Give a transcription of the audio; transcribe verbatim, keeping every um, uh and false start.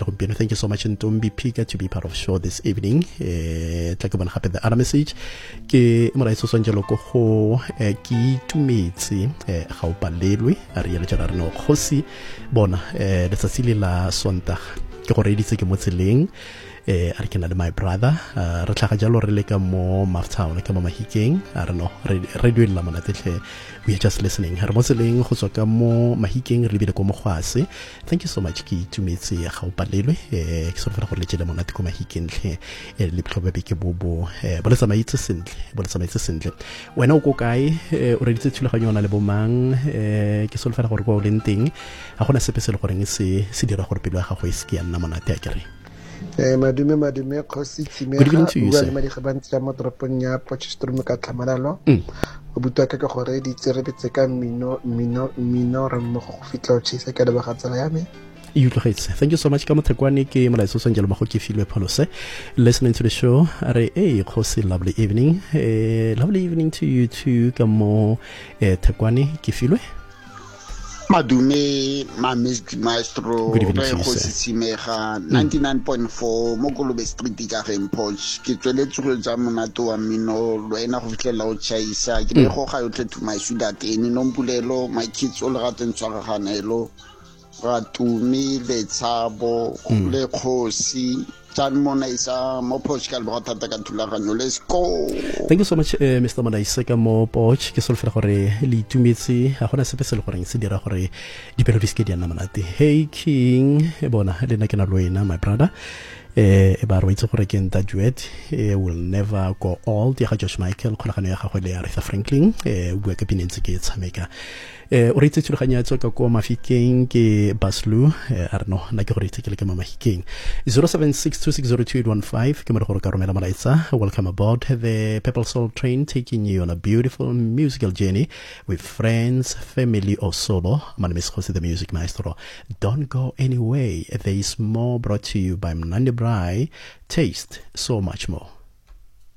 segompieno. Thank you so much Ntombi Pika to be part of show this evening. eh tla ke bona gape the other message ke molaetsa o swantse lo go go ke itumetse eh ga o palelwe a re yele jana re no kgosi bona eh letsatsi le la sontaga ke go reditse ke mo tseleng eh a re kena le my brother re tlhaga jalo re le ka mo Maftown ke mo Mahikeng a re no radio la mona tetle we are just listening re mo tseleng go tswa ka mo Mahikeng re bile ko mo gwase. Thank you so much ke itumetse ga o palelwe eh ke sofela go le tshela mona te ko Mahikeng tle le plobe be ke bobo eh bo le tsamaitse sentle bo le tsamaitse sentle wena o go kae o reditse thulaganyo ona le bo mang eh ke sofela gore go le nteng ga gona sepe se le gore se se dira gore pelo ga go e ske ya nna mona te a kere. Eh madume madume khosi tsimega bua le madi gabantsi ya mo toropong ya Potchefstroom ka tlhamalalo o butwa ka gore di tserebetse ka mino mino mino re mo go fitla o tshisa ka ba gatsela ya me. You thank you so much ka mothekwane ke molaetsa o sengela mago ke filwe pholose listening to the show are hey khosi lovely evening eh lovely evening to you too ka mo eh thekwane ke filwe Madume ma maestro re go sitsimega ninety-nine point four mo Kolobe Street ka Rempoch ke tsweletse go tsa monato wa mino lwena go fitlela o chaisa ke be go ga yo tle to my sugar teni nompulelo my kids all raten tswagaganelo ga tumi le tsabo le khosi tsan mona isa mo Portugal ba thata ka thulaganyo. Let's go. Thank you so much uh, Mister Madaisa ka mo Porch ke solfela gore le itumetse ga gona sepe se le gore se dira gore dipelo di ske di nna monate. Hey King e bona le nna ke na lwena my brother eh e ba re itse gore ke nta duet e will never go old ya ga Josh Michael kgolagano ya gagwe le Aretha Franklin eh bua ka pinentse ke tshameka eh o re itse thulaganya tso ka ko Mafikeng ke Baslu eh arno na ke gore itse ke le ka Mafikeng zero seven six two six zero two eight one five ke mo go re ka romela molaetsa. Welcome aboard the Purple Soul Train, taking you on a beautiful musical journey with friends, family or solo. My name is Jose the Music Maestro. Don't go anywhere, there is more brought to you by Mnandi Brai. Taste so much more.